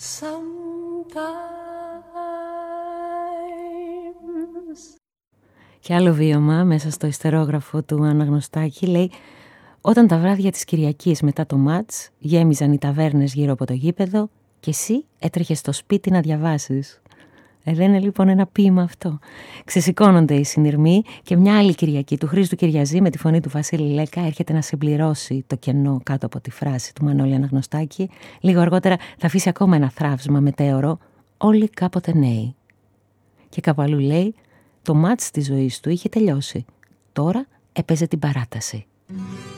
Και άλλο βίωμα μέσα στο ιστερόγραφο του Αναγνωστάκη λέει: όταν τα βράδια της Κυριακής μετά το μάτς γέμιζαν οι ταβέρνες γύρω από το γήπεδο και εσύ έτρεχες στο σπίτι να διαβάσεις. Δεν είναι λοιπόν ένα ποίημα αυτό? Ξεσηκώνονται οι συνειρμοί και μια άλλη Κυριακή του Χρήστου Κυριαζή με τη φωνή του Βασίλη Λέκα έρχεται να συμπληρώσει το κενό κάτω από τη φράση του Μανώλη Αναγνωστάκη. Λίγο αργότερα θα αφήσει ακόμα ένα θραύσμα μετέωρο: όλοι κάποτε νέοι. Και κάπου αλλού λέει: το μάτς της ζωής του είχε τελειώσει. Τώρα έπαιζε την παράταση.